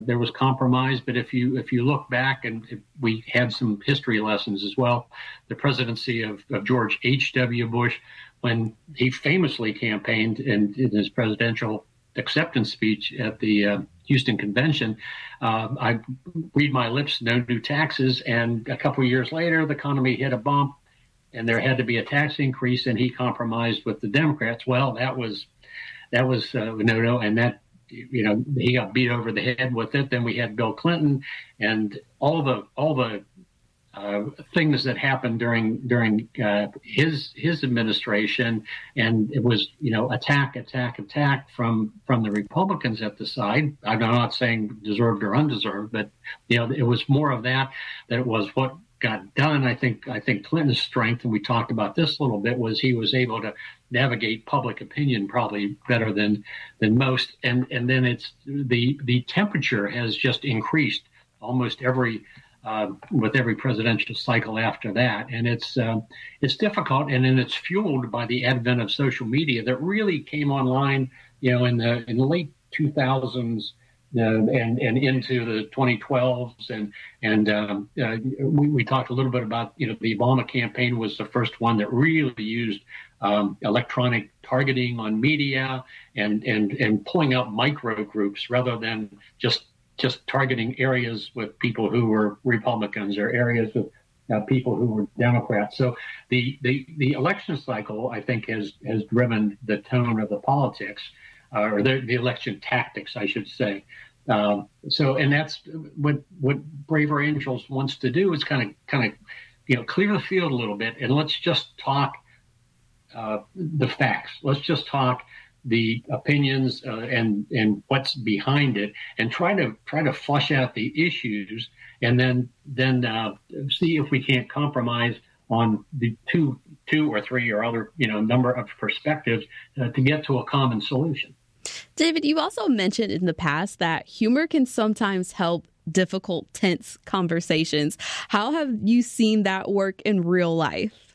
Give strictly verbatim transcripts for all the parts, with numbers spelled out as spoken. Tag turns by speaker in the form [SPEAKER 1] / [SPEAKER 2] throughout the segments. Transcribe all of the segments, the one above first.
[SPEAKER 1] there was compromise. But if you if you look back, and if we had some history lessons as well, the presidency of, of George H W. Bush, when he famously campaigned in, in his presidential acceptance speech at the uh, Houston Convention, uh, I read my lips, no new taxes. And a couple of years later, the economy hit a bump and there had to be a tax increase, and he compromised with the Democrats. Well, that was that was uh, no, no. And that, you know, he got beat over the head with it. Then we had Bill Clinton and all the all the Uh, things that happened during during uh, his his administration, and it was, you know, attack, attack, attack from from the Republicans at the side. I'm not saying deserved or undeserved, but you know, it was more of that that it was what got done. I think I think Clinton's strength, and we talked about this a little bit, was he was able to navigate public opinion probably better than than most, and and then it's the the temperature has just increased almost every. Uh, with every presidential cycle after that. And it's uh, it's difficult, and then it's fueled by the advent of social media that really came online, you know, in the in the late two thousands uh, and and into the twenty twelves. And and um, uh, we, we talked a little bit about, you know, the Obama campaign was the first one that really used um, electronic targeting on media and and and pulling out micro groups rather than just just targeting areas with people who were Republicans or areas with uh, people who were Democrats. So the, the, the election cycle, I think, has, has driven the tone of the politics, uh, or the, the election tactics, I should say. Um, so, and that's what, what Braver Angels wants to do, is kind of, kind of, you know, clear the field a little bit, and let's just talk uh, the facts. Let's just talk the opinions uh, and and what's behind it, and try to try to flush out the issues, and then then uh, see if we can't compromise on the two two or three or other, you know, number of perspectives uh, to get to a common solution.
[SPEAKER 2] David, you also mentioned in the past that humor can sometimes help difficult, tense conversations. How have you seen that work in real life?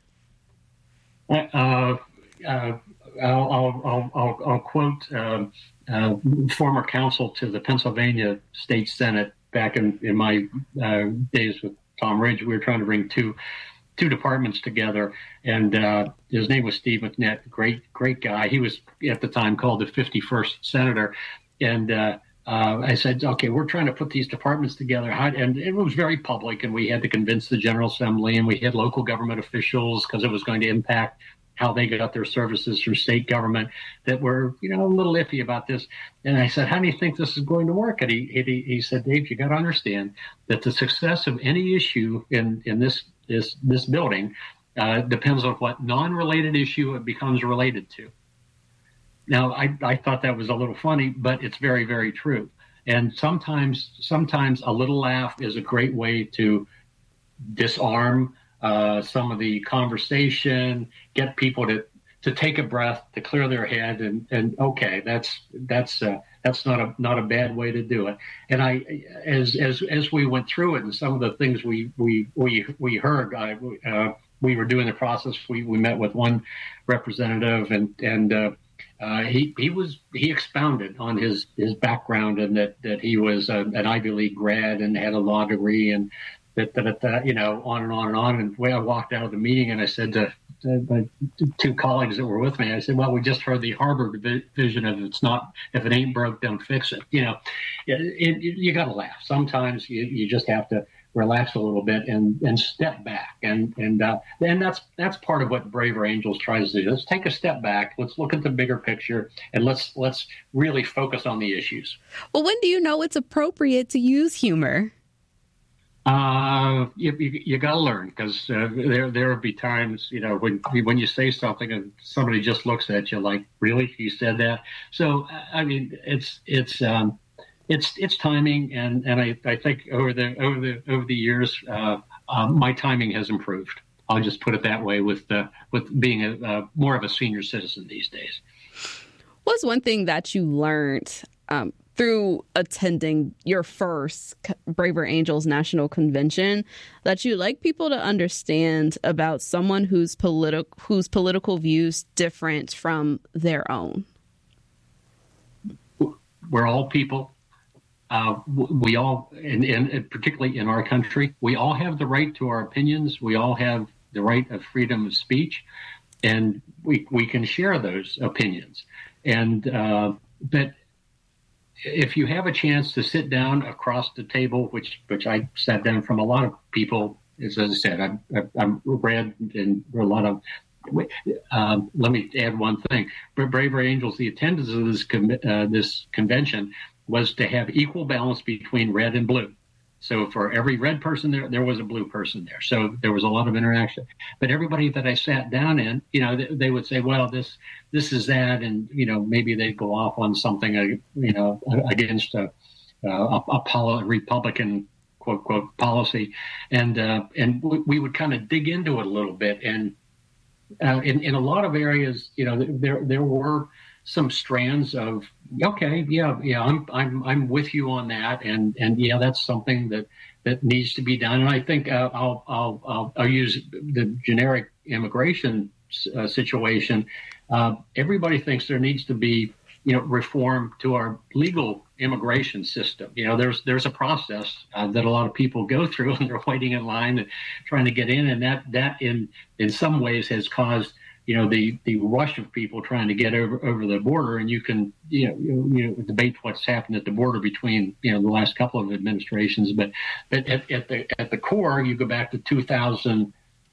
[SPEAKER 1] Uh, uh, I'll, I'll, I'll, I'll quote uh, uh, former counsel to the Pennsylvania State Senate back in, in my uh, days with Tom Ridge. We were trying to bring two two departments together, and uh, his name was Steve McNett, great, great guy. He was at the time called the fifty-first Senator, and uh, uh, I said, okay, we're trying to put these departments together. How, and it was very public, and we had to convince the General Assembly, and we had local government officials, because it was going to impact how they got their services from state government, that were, you know, a little iffy about this. And I said, how do you think this is going to work? And he he, he said, Dave, you got to understand that the success of any issue in, in this, this, this building uh, depends on what non-related issue it becomes related to. Now, I, I thought that was a little funny, but it's very, very true. And sometimes, sometimes a little laugh is a great way to disarm Uh, some of the conversation, get people to, to take a breath, to clear their head, and, and okay, that's that's uh, that's not a not a bad way to do it. And I, as as as we went through it, and some of the things we we we we heard, I, uh, we were doing the process. We, we met with one representative, and and uh, uh, he he was he expounded on his his background, and that that he was a, an Ivy League grad and had a law degree, and That, that, that, you know, on and on and on. And the way I walked out of the meeting, and I said to, to my two colleagues that were with me, I said, well, we just heard the Harvard vision of it's not, if it ain't broke, don't fix it. You know, it, it, you got to laugh. Sometimes you, you just have to relax a little bit and, and step back. And, and, uh, and that's, that's part of what Braver Angels tries to do. Let's take a step back. Let's look at the bigger picture, and let's, let's really focus on the issues.
[SPEAKER 2] Well, when do you know it's appropriate to use humor?
[SPEAKER 1] Uh, you, you, you got to learn, because uh, there there will be times, you know, when when you say something and somebody just looks at you like, really, you said that? So I mean, it's it's um, it's it's timing, and, and I, I think over the over the over the years, uh, uh, my timing has improved. I'll just put it that way, with uh, with being a uh, more of a senior citizen these days.
[SPEAKER 2] What's one thing that you learned Um through attending your first Braver Angels National Convention that you'd like people to understand about someone whose political whose political views different from their own?
[SPEAKER 1] We're all people. uh, we all, and, and particularly in our country, we all have the right to our opinions. We all have the right of freedom of speech, and we we can share those opinions. And uh, but if you have a chance to sit down across the table, which which I sat down from a lot of people, as I said, I'm I'm read and a lot of. Um, let me add one thing. Braver Angels, the attendance of this com- uh, this convention was to have equal balance between red and blue. So for every red person there, there was a blue person there. So there was a lot of interaction. But everybody that I sat down in, you know, they, they would say, well, this this is that, and you know, maybe they'd go off on something, uh, you know, against a, a, a poli- Republican quote quote policy, and uh, and we, we would kind of dig into it a little bit. And Uh, in, in a lot of areas, you know, there there were some strands of okay, yeah, yeah, I'm I'm I'm with you on that, and and yeah, that's something that, that needs to be done. And I think uh, I'll, I'll I'll I'll use the generic immigration uh, situation. Uh, everybody thinks there needs to be, you know, reform to our legal immigration system. You know, there's there's a process uh, that a lot of people go through, and they're waiting in line and trying to get in, and that that in in some ways has caused, you know, the the rush of people trying to get over over the border. And you can you know you, you know debate what's happened at the border between you know the last couple of administrations, but but at, at the at the core, you go back to two thousand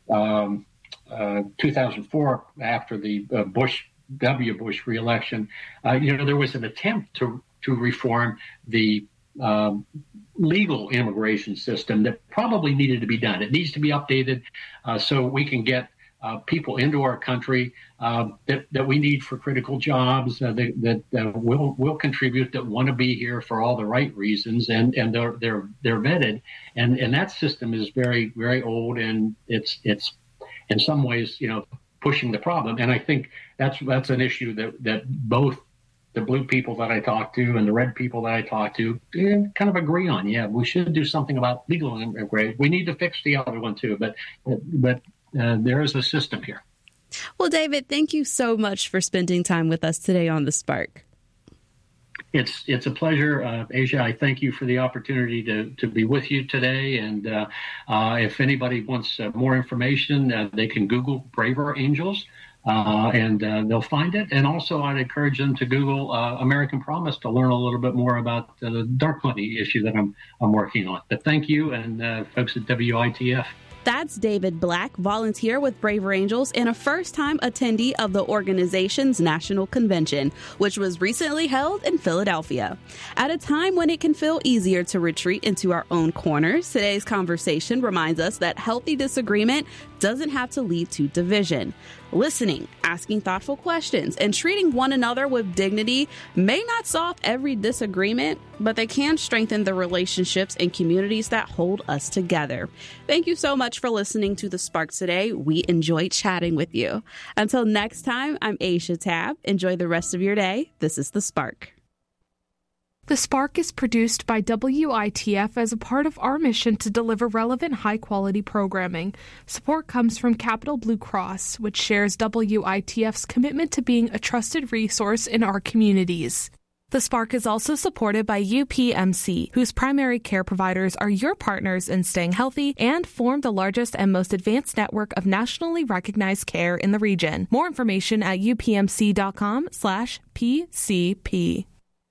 [SPEAKER 1] um, uh, two thousand four after the uh, Bush. W. Bush reelection, uh, you know, there was an attempt to to reform the um, legal immigration system that probably needed to be done. It needs to be updated uh, so we can get uh, people into our country uh, that, that we need for critical jobs uh, that, that uh, will will contribute, that want to be here for all the right reasons, and, and they're they're they're vetted. And and that system is very very old, and it's it's in some ways, you know, pushing the problem. And I think that's that's an issue that, that both the blue people that I talk to and the red people that I talk to eh, kind of agree on. Yeah, we should do something about legal immigration. We need to fix the other one too, but but uh, there is a system here.
[SPEAKER 2] Well, David, thank you so much for spending time with us today on The Spark.
[SPEAKER 1] It's it's a pleasure, uh, Asia. I thank you for the opportunity to, to be with you today. And uh, uh, if anybody wants uh, more information, uh, they can Google Braver Angels, uh, and uh, they'll find it. And also, I'd encourage them to Google uh, American Promise to learn a little bit more about uh, the dark money issue that I'm I'm working on. But thank you, and uh, folks at W I T F.
[SPEAKER 2] That's David Black, volunteer with Braver Angels and a first-time attendee of the organization's national convention, which was recently held in Philadelphia. At a time when it can feel easier to retreat into our own corners, today's conversation reminds us that healthy disagreement doesn't have to lead to division. Listening, asking thoughtful questions, and treating one another with dignity may not solve every disagreement, but they can strengthen the relationships and communities that hold us together. Thank you so much for listening to The Spark today. We enjoyed chatting with you. Until next time, I'm Aisha Tab. Enjoy the rest of your day. This is The Spark.
[SPEAKER 3] The Spark is produced by W I T F as a part of our mission to deliver relevant, high-quality programming. Support comes from Capital Blue Cross, which shares W I T F's commitment to being a trusted resource in our communities. The Spark is also supported by U P M C, whose primary care providers are your partners in staying healthy and form the largest and most advanced network of nationally recognized care in the region. More information at upmc.com slash PCP.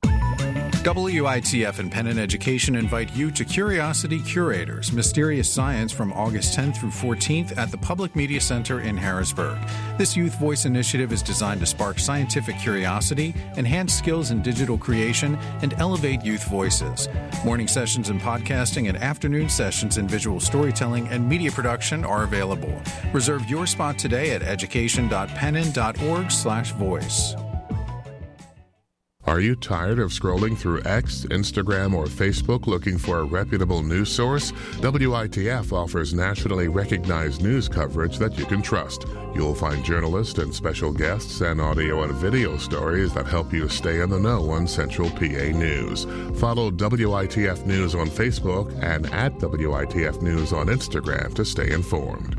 [SPEAKER 4] W I T F and Pennon Education invite you to Curiosity Curators, Mysterious Science from August tenth through fourteenth at the Public Media Center in Harrisburg. This Youth Voice initiative is designed to spark scientific curiosity, enhance skills in digital creation, and elevate youth voices. Morning sessions in podcasting and afternoon sessions in visual storytelling and media production are available. Reserve your spot today at education.pennon.org slash voice.
[SPEAKER 5] Are you tired of scrolling through X, Instagram, or Facebook looking for a reputable news source? W I T F offers nationally recognized news coverage that you can trust. You'll find journalists and special guests and audio and video stories that help you stay in the know on Central P A News. Follow W I T F News on Facebook and at W I T F News on Instagram to stay informed.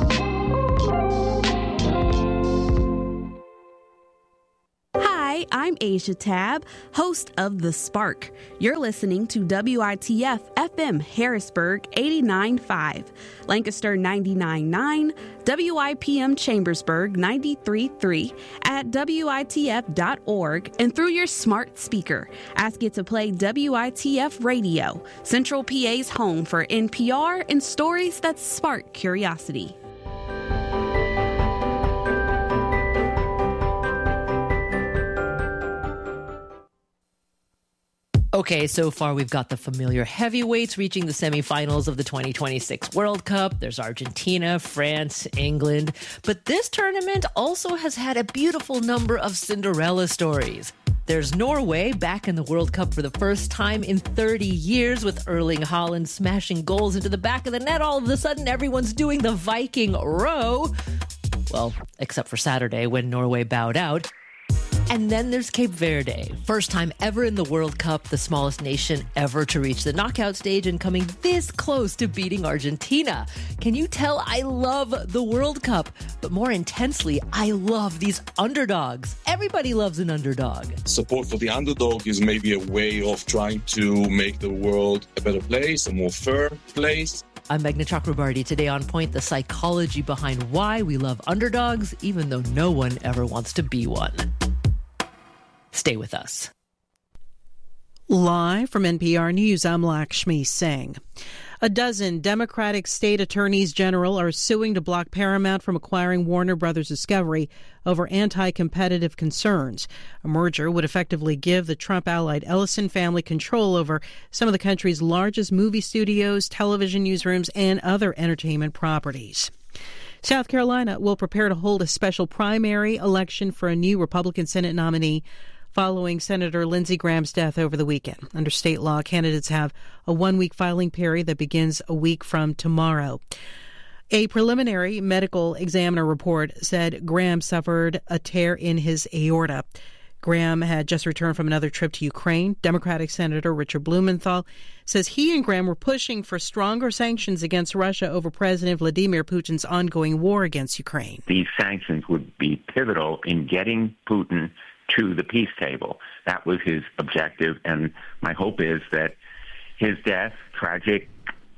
[SPEAKER 2] I'm I'm Asia Tab, host of The Spark. You're listening to W I T F F M Harrisburg eighty-nine point five, Lancaster ninety-nine point nine, W I P M Chambersburg ninety-three point three, at W I T F dot org, and through your smart speaker. Ask it to play W I T F Radio, Central P A's home for N P R and stories that spark curiosity.
[SPEAKER 6] Okay, so far we've got the familiar heavyweights reaching the semifinals of the twenty twenty-six World Cup. There's Argentina, France, England. But this tournament also has had a beautiful number of Cinderella stories. There's Norway back in the World Cup for the first time in thirty years, with Erling Haaland smashing goals into the back of the net. All of a sudden, everyone's doing the Viking row. Well, except for Saturday when Norway bowed out. And then there's Cape Verde. First time ever in the World Cup, the smallest nation ever to reach the knockout stage and coming this close to beating Argentina. Can you tell I love the World Cup? But more intensely, I love these underdogs. Everybody loves an underdog.
[SPEAKER 7] Support for the underdog is maybe a way of trying to make the world a better place, a more fair place.
[SPEAKER 6] I'm Meghna Chakrabarti. Today on Point, the psychology behind why we love underdogs, even though no one ever wants to be one. Stay with us.
[SPEAKER 8] Live from N P R News, I'm Lakshmi Singh. A dozen Democratic state attorneys general are suing to block Paramount from acquiring Warner Brothers Discovery over anti-competitive concerns. A merger would effectively give the Trump-allied Ellison family control over some of the country's largest movie studios, television newsrooms, and other entertainment properties. South Carolina will prepare to hold a special primary election for a new Republican Senate nominee following Senator Lindsey Graham's death over the weekend. Under state law, candidates have a one-week filing period that begins a week from tomorrow. A preliminary medical examiner report said Graham suffered a tear in his aorta. Graham had just returned from another trip to Ukraine. Democratic Senator Richard Blumenthal says he and Graham were pushing for stronger sanctions against Russia over President Vladimir Putin's ongoing war against Ukraine.
[SPEAKER 9] These sanctions would be pivotal in getting Putin to the peace table. That was his objective, and my hope is that his death, tragic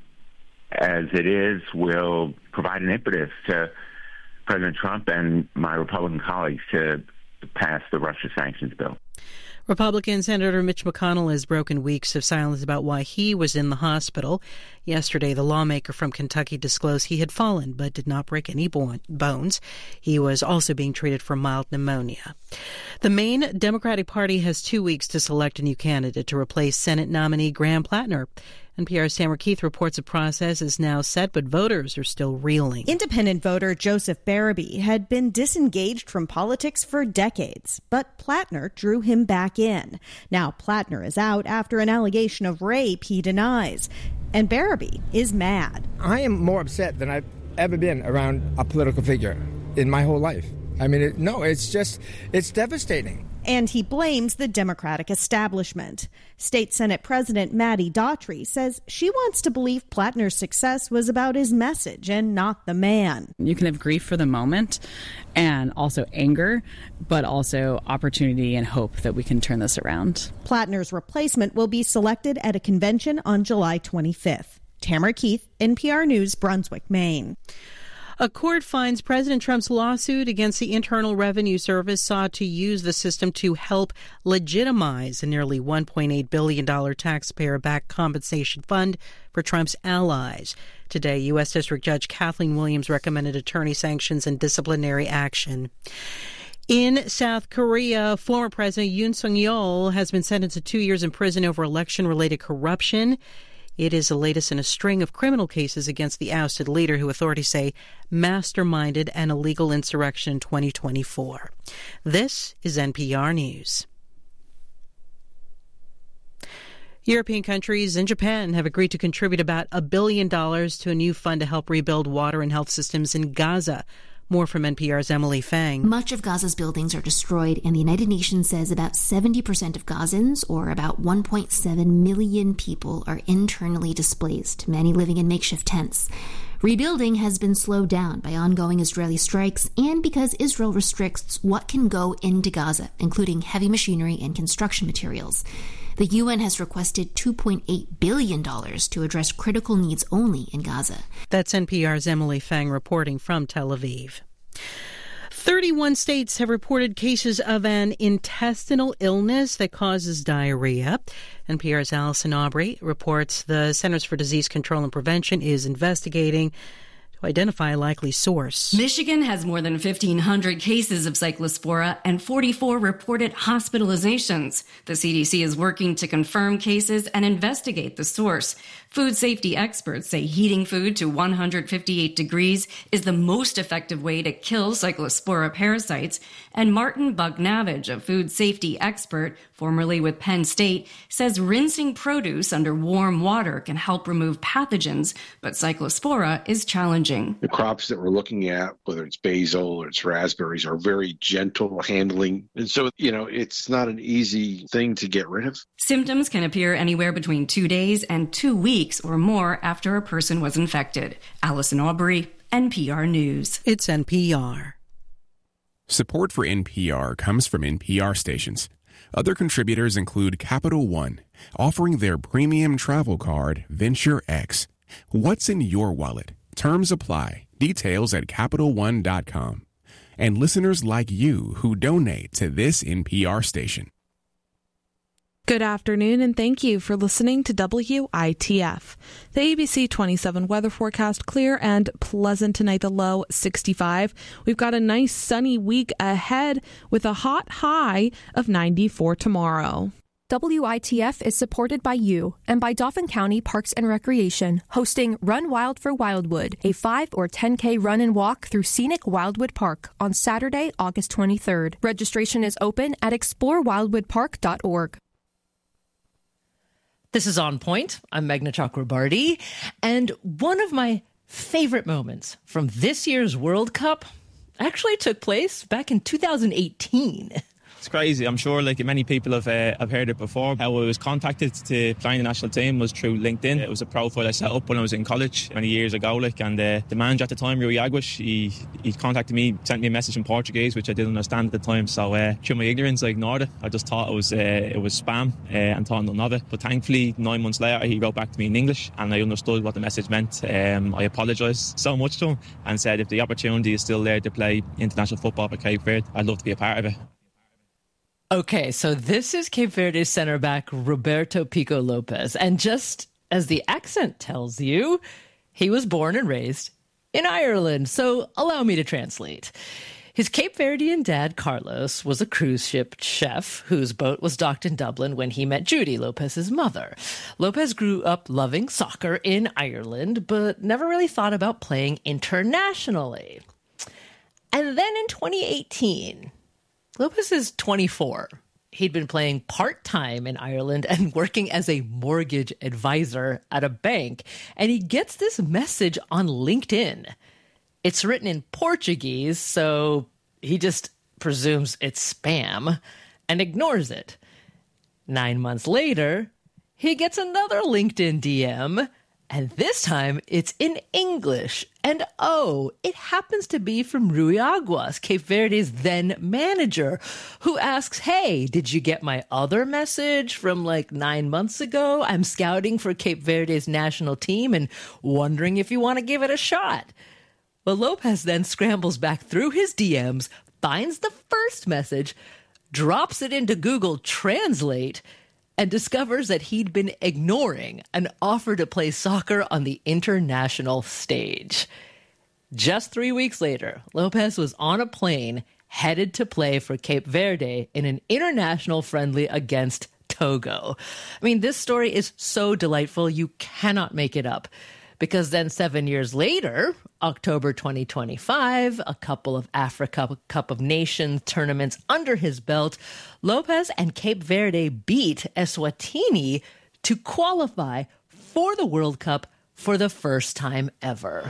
[SPEAKER 9] as it is, will provide an impetus to President Trump and my Republican colleagues to pass the Russia sanctions bill.
[SPEAKER 8] Republican Senator Mitch McConnell has broken weeks of silence about why he was in the hospital. Yesterday, the lawmaker from Kentucky disclosed he had fallen but did not break any bones. He was also being treated for mild pneumonia. The Maine Democratic Party has two weeks to select a new candidate to replace Senate nominee Graham Plattner. N P R's Tamara Keith reports the process is now set, but voters are still reeling.
[SPEAKER 10] Independent voter Joseph Barabee had been disengaged from politics for decades, but Plattner drew him back in. Now Plattner is out after an allegation of rape he denies, and Barabee is mad.
[SPEAKER 11] I am more upset than I've ever been around a political figure in my whole life. I mean, it, no, it's just, it's devastating.
[SPEAKER 10] And he blames the Democratic establishment. State Senate President Maddie Daughtry says she wants to believe Plattner's success was about his message and not the man.
[SPEAKER 12] You can have grief for the moment and also anger, but also opportunity and hope that we can turn this around.
[SPEAKER 10] Plattner's replacement will be selected at a convention on July twenty-fifth. Tamara Keith, N P R News, Brunswick, Maine.
[SPEAKER 8] A court finds President Trump's lawsuit against the Internal Revenue Service sought to use the system to help legitimize a nearly one point eight billion dollars taxpayer-backed compensation fund for Trump's allies. Today, U S. District Judge Kathleen Williams recommended attorney sanctions and disciplinary action. In South Korea, former President Yoon Suk-yeol has been sentenced to two years in prison over election-related corruption. It is the latest in a string of criminal cases against the ousted leader who authorities say masterminded an illegal insurrection in twenty twenty-four. This is N P R News. European countries and Japan have agreed to contribute about a billion dollars to a new fund to help rebuild water and health systems in Gaza. More from N P R's Emily Fang.
[SPEAKER 13] Much of Gaza's buildings are destroyed, and the United Nations says about seventy percent of Gazans, or about one point seven million people, are internally displaced, many living in makeshift tents. Rebuilding has been slowed down by ongoing Israeli strikes and because Israel restricts what can go into Gaza, including heavy machinery and construction materials. The U N has requested two point eight billion dollars to address critical needs only in Gaza.
[SPEAKER 8] That's N P R's Emily Fang reporting from Tel Aviv. thirty-one states have reported cases of an intestinal illness that causes diarrhea. N P R's Allison Aubrey reports the Centers for Disease Control and Prevention is investigating to identify a likely source.
[SPEAKER 14] Michigan has more than fifteen hundred cases of Cyclospora and forty-four reported hospitalizations. The C D C is working to confirm cases and investigate the source. Food safety experts say heating food to one hundred fifty-eight degrees is the most effective way to kill Cyclospora parasites. And Martin Bugnavage, a food safety expert, formerly with Penn State, says rinsing produce under warm water can help remove pathogens, but Cyclospora is challenging.
[SPEAKER 15] The crops that we're looking at, whether it's basil or it's raspberries, are very gentle handling. And so, you know, it's not an easy thing to get rid of.
[SPEAKER 14] Symptoms can appear anywhere between two days and two weeks or more after a person was infected. Allison Aubrey, N P R News.
[SPEAKER 8] It's N P R.
[SPEAKER 16] Support for N P R comes from N P R stations. Other contributors include Capital One, offering their premium travel card, Venture X. What's in your wallet? Terms apply. Details at Capital One dot com. And listeners like you who donate to this N P R station.
[SPEAKER 3] Good afternoon, and thank you for listening to W I T F. The A B C twenty-seven weather forecast: clear and pleasant tonight, the low sixty-five. We've got a nice sunny week ahead with a hot high of ninety-four tomorrow.
[SPEAKER 17] W I T F is supported by you and by Dauphin County Parks and Recreation, hosting Run Wild for Wildwood, a five or ten K run and walk through scenic Wildwood Park on Saturday, August twenty-third. Registration is open at explore wildwood park dot org.
[SPEAKER 6] This is On Point. I'm Meghna Chakrabarty. And one of my favorite moments from this year's World Cup actually took place back in two thousand eighteen.
[SPEAKER 18] It's crazy. I'm sure like many people have uh, have heard it before. How I was contacted to join the national team was through LinkedIn. It was a profile I set up when I was in college many years ago. Like, and uh, the manager at the time, Rui Aguas, he he contacted me, sent me a message in Portuguese, which I didn't understand at the time. So uh, through my ignorance, I ignored it. I just thought it was uh, it was spam uh, and thought nothing of it. But thankfully, nine months later, he wrote back to me in English, and I understood what the message meant. Um, I apologised so much to him and said if the opportunity is still there to play international football for Cape Verde, I'd love to be a part of it.
[SPEAKER 6] Okay, so this is Cape Verde's center back, Roberto Pico Lopez. And just as the accent tells you, he was born and raised in Ireland. So allow me to translate. His Cape Verdean dad, Carlos, was a cruise ship chef whose boat was docked in Dublin when he met Judy, Lopez's mother. Lopez grew up loving soccer in Ireland, but never really thought about playing internationally. And then in twenty eighteen... Lopez is twenty-four. He'd been playing part-time in Ireland and working as a mortgage advisor at a bank. And he gets this message on LinkedIn. It's written in Portuguese, so he just presumes it's spam and ignores it. Nine months later, he gets another LinkedIn D M, and this time it's in English. And oh, it happens to be from Rui Aguas, Cape Verde's then manager, who asks, hey, did you get my other message from like nine months ago? I'm scouting for Cape Verde's national team and wondering if you want to give it a shot. Well, Lopez then scrambles back through his D Ms, finds the first message, drops it into Google Translate, and discovers that he'd been ignoring an offer to play soccer on the international stage. Just three weeks later, Lopez was on a plane headed to play for Cape Verde in an international friendly against Togo. I mean, this story is so delightful, you cannot make it up. Because then seven years later, October twenty twenty-five, a couple of Africa Cup of Nations tournaments under his belt, Lopez and Cape Verde beat Eswatini to qualify for the World Cup for the first time ever.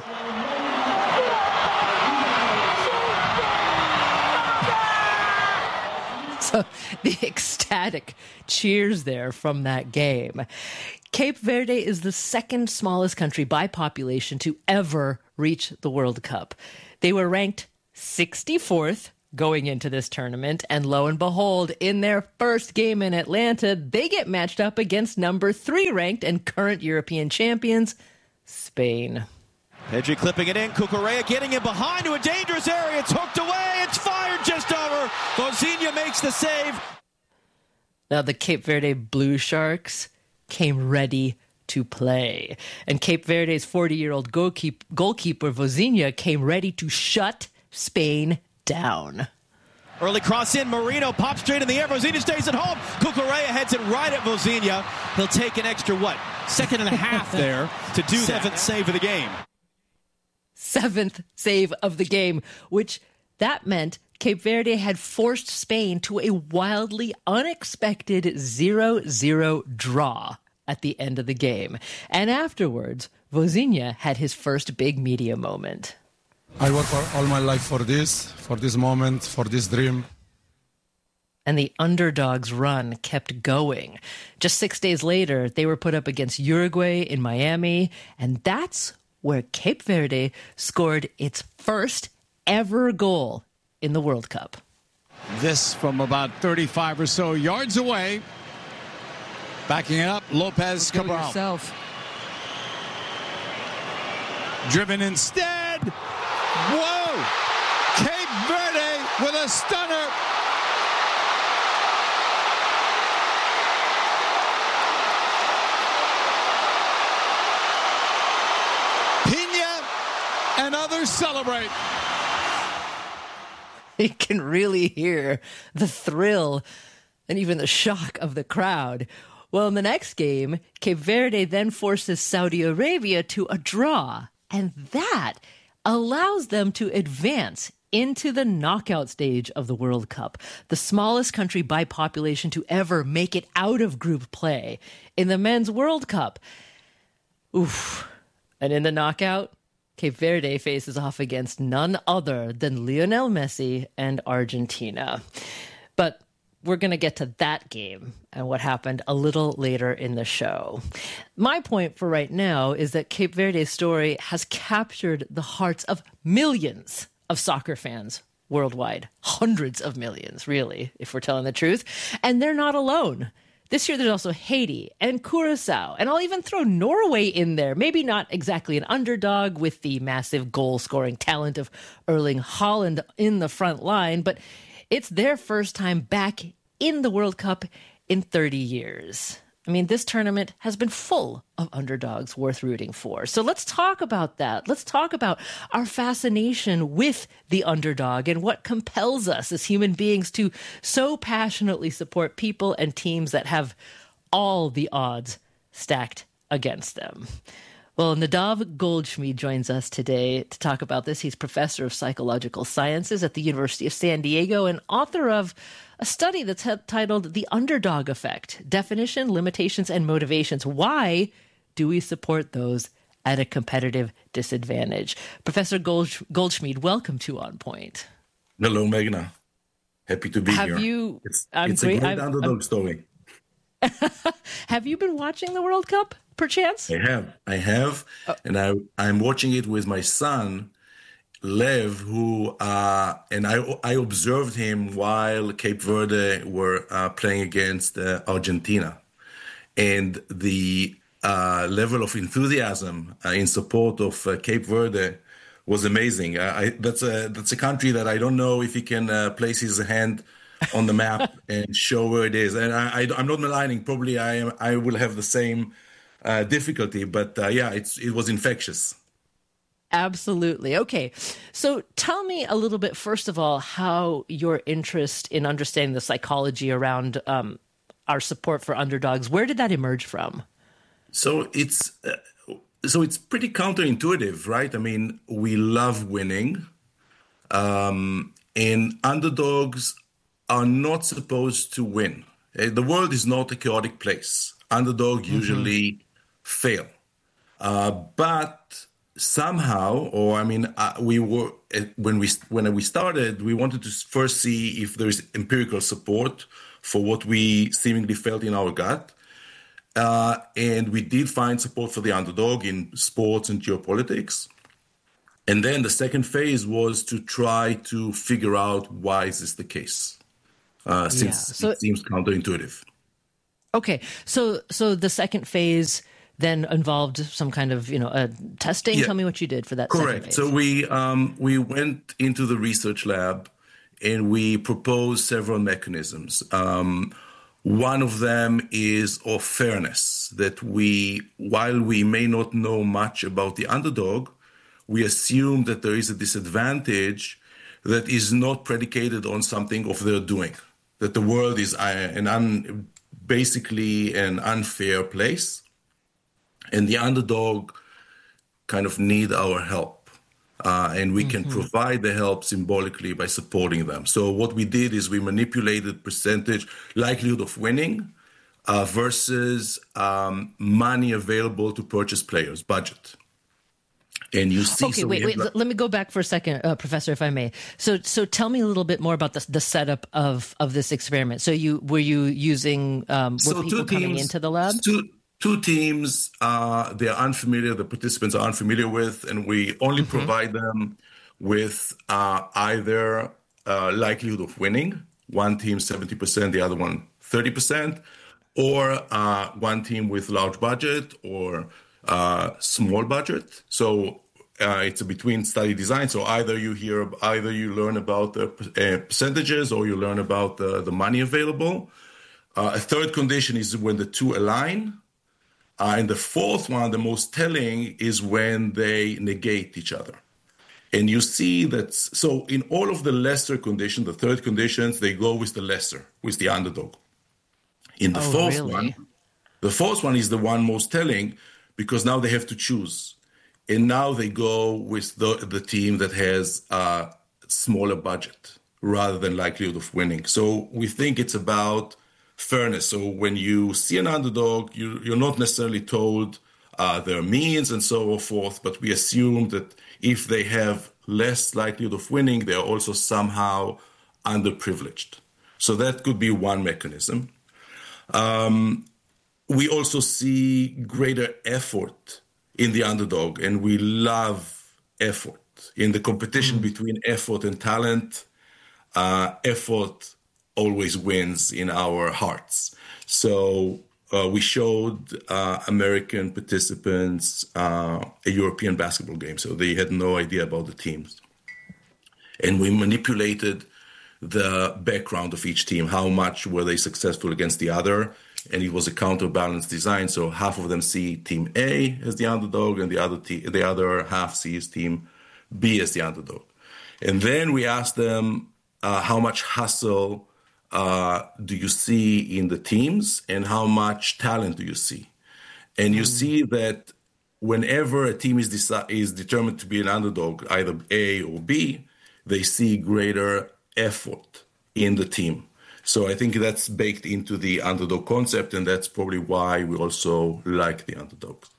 [SPEAKER 6] So the ecstatic cheers there from that game. Cape Verde is the second smallest country by population to ever reach the World Cup. They were ranked sixty-fourth going into this tournament, and lo and behold, in their first game in Atlanta, they get matched up against number three ranked and current European champions, Spain.
[SPEAKER 19] Pedri clipping it in, Cucurella getting it behind to a dangerous area, it's hooked away, it's fired just over, Vozinha makes the save.
[SPEAKER 6] Now the Cape Verde Blue Sharks came ready to play, and Cape Verde's forty-year-old goalkeeper, goalkeeper Vozinha came ready to shut Spain down.
[SPEAKER 19] Early cross in, Marino pops straight in the air, Vozinha stays at home, Cucurella heads it right at Vozinha. He'll take an extra, what, second and a half there to do that. Seventh save of the game.
[SPEAKER 6] Seventh save of the game, which that meant Cape Verde had forced Spain to a wildly unexpected zero zero draw at the end of the game. And afterwards, Vozinha had his first big media moment.
[SPEAKER 20] I work for all my life for this, for this moment, for this dream.
[SPEAKER 6] And the underdogs' run kept going. Just six days later, they were put up against Uruguay in Miami, and that's where Cape Verde scored its first ever goal in the World Cup.
[SPEAKER 21] This from about thirty-five or so yards away. Backing it up, Lopez Cabral.
[SPEAKER 22] Yourself.
[SPEAKER 21] Driven instead. Whoa! Cape Verde with a stunner. Pina and others celebrate.
[SPEAKER 6] You can really hear the thrill and even the shock of the crowd. Well, in the next game, Cape Verde then forces Saudi Arabia to a draw, and that allows them to advance into the knockout stage of the World Cup, the smallest country by population to ever make it out of group play in the Men's World Cup. Oof. And in the knockout, Cape Verde faces off against none other than Lionel Messi and Argentina. But we're going to get to that game and what happened a little later in the show. My point for right now is that Cape Verde's story has captured the hearts of millions of soccer fans worldwide. Hundreds of millions, really, if we're telling the truth. And they're not alone. This year, there's also Haiti and Curacao, and I'll even throw Norway in there. Maybe not exactly an underdog with the massive goal-scoring talent of Erling Haaland in the front line, but it's their first time back in the World Cup in thirty years. I mean, this tournament has been full of underdogs worth rooting for. So let's talk about that. Let's talk about our fascination with the underdog and what compels us as human beings to so passionately support people and teams that have all the odds stacked against them. Well, Nadav Goldschmied joins us today to talk about this. He's professor of psychological sciences at the University of San Diego and author of a study that's titled The Underdog Effect: Definition, Limitations, and Motivations. Why do we support those at a competitive disadvantage? Professor Gold, Goldschmied, welcome to On Point.
[SPEAKER 23] Hello, Meghna. Happy to be
[SPEAKER 6] Have
[SPEAKER 23] here.
[SPEAKER 6] You,
[SPEAKER 23] it's
[SPEAKER 6] I'm
[SPEAKER 23] it's
[SPEAKER 6] great,
[SPEAKER 23] a great
[SPEAKER 6] I'm,
[SPEAKER 23] underdog
[SPEAKER 6] I'm,
[SPEAKER 23] story.
[SPEAKER 6] Have you been watching the World Cup, perchance?
[SPEAKER 23] I have. I have. Oh. And I, I'm watching it with my son, Lev, who, uh, and I, I observed him while Cape Verde were uh, playing against uh, Argentina. And the uh, level of enthusiasm uh, in support of uh, Cape Verde was amazing. Uh, I, that's a that's a country that I don't know if he can uh, place his hand on the map and show where it is. And I, I, I'm not maligning. Probably I am. I will have the same uh, difficulty. But uh, yeah, it's it was infectious.
[SPEAKER 6] Absolutely. Okay. So tell me a little bit, first of all, how your interest in understanding the psychology around um, our support for underdogs, where did that emerge from?
[SPEAKER 23] So it's uh, so it's pretty counterintuitive, right? I mean, we love winning, um, and underdogs are not supposed to win. The world is not a chaotic place. Underdog mm-hmm. usually fail. Uh, but somehow, or I mean, uh, we were when we when we started, we wanted to first see if there is empirical support for what we seemingly felt in our gut. Uh, and we did find support for the underdog in sports and geopolitics. And then the second phase was to try to figure out why is this the case, uh, since
[SPEAKER 6] Yeah, so-
[SPEAKER 23] it seems counterintuitive.
[SPEAKER 6] Okay, so so the second phase then involved some kind of, you know, uh, testing.
[SPEAKER 23] Yeah.
[SPEAKER 6] Tell me what you did for that second
[SPEAKER 23] Correct.
[SPEAKER 6] phase.
[SPEAKER 23] So we um, we went into the research lab and we proposed several mechanisms. Um, one of them is of fairness, that we, while we may not know much about the underdog, we assume that there is a disadvantage that is not predicated on something of their doing, that the world is uh, an un, basically an unfair place, and the underdog kind of need our help. Uh, and we can
[SPEAKER 6] Mhm.
[SPEAKER 23] provide the help symbolically by supporting them. So what we did is we manipulated percentage likelihood of winning uh, versus um, money available to purchase players, budget. And you see,
[SPEAKER 6] Okay,
[SPEAKER 23] so we
[SPEAKER 6] wait,
[SPEAKER 23] have
[SPEAKER 6] wait.
[SPEAKER 23] like-
[SPEAKER 6] l- Let me go back for a second, uh, Professor, if I may. So, so tell me a little bit more about the the setup of of this experiment. So, you were you using um, were
[SPEAKER 23] So
[SPEAKER 6] people
[SPEAKER 23] two
[SPEAKER 6] coming
[SPEAKER 23] teams-
[SPEAKER 6] into the lab?
[SPEAKER 23] Two, two teams, uh, they're unfamiliar, the participants are unfamiliar with, and we only
[SPEAKER 6] Mm-hmm.
[SPEAKER 23] provide them with uh, either uh, likelihood of winning, one team seventy percent, the other one thirty percent, or uh, one team with large budget or uh, small budget. So uh, it's a between study design. So either you hear, either you learn about the uh, percentages or you learn about the, the money available. Uh, a third condition is when the two align. Uh, and the fourth one, the most telling, is when they negate each other. And you see that, so in all of the lesser conditions, the third conditions, they go with the lesser, with the underdog. In the
[SPEAKER 6] Oh,
[SPEAKER 23] fourth
[SPEAKER 6] really?
[SPEAKER 23] one, the fourth one is the one most telling because now they have to choose. And now they go with the, the team that has a smaller budget rather than likelihood of winning. So we think it's about fairness. So when you see an underdog, you, you're not necessarily told uh, their means and so forth, but we assume that if they have less likelihood of winning, they're also somehow underprivileged. So that could be one mechanism. Um, we also see greater effort in the underdog, and we love effort. In the competition between effort and talent, uh, effort always wins in our hearts. So uh, we showed uh, American participants uh, a European basketball game, so they had no idea about the teams. And we manipulated the background of each team, how much were they successful against the other, and it was a counterbalance design. So half of them see team A as the underdog, and the other te- the other half sees team B as the underdog. And then we asked them uh, how much hustle uh, do you see in the teams, and how much talent do you see? And you see that whenever a team is deci- is determined to be an underdog, either A or B, they see greater effort in the team. So I think that's baked into the underdog concept, and that's probably why we also like the underdogs.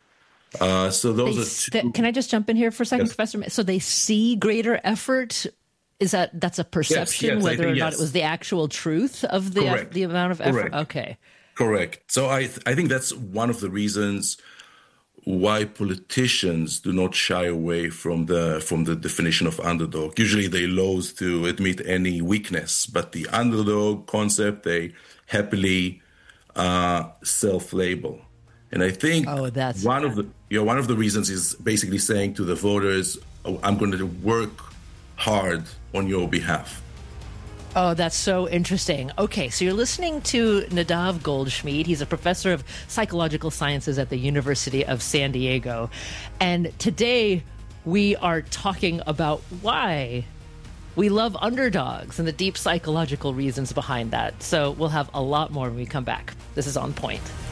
[SPEAKER 23] Uh, so those
[SPEAKER 6] They
[SPEAKER 23] are
[SPEAKER 6] s-
[SPEAKER 23] two.
[SPEAKER 6] that- can I just jump in here for a second,
[SPEAKER 23] Yes.
[SPEAKER 6] Professor? So they see greater effort. Is that that's a perception,
[SPEAKER 23] yes, I
[SPEAKER 6] whether
[SPEAKER 23] think
[SPEAKER 6] or not
[SPEAKER 23] yes.
[SPEAKER 6] it was the actual truth of the
[SPEAKER 23] Correct.
[SPEAKER 6] the amount of effort?
[SPEAKER 23] Correct.
[SPEAKER 6] Okay.
[SPEAKER 23] Correct. So I th- I think that's one of the reasons why politicians do not shy away from the from the definition of underdog. Usually they loathe to admit any weakness, but the underdog concept they happily uh, self-label. And I think
[SPEAKER 6] Oh, that's-
[SPEAKER 23] one of the you know, one of the reasons is basically saying to the voters, oh, I'm going to work hard on your behalf.
[SPEAKER 6] Oh, that's so interesting. Okay, so you're listening to Nadav Goldschmied. He's a professor of psychological sciences at the University of San Diego. And today we are talking about why we love underdogs and the deep psychological reasons behind that. So we'll have a lot more when we come back. This is On Point.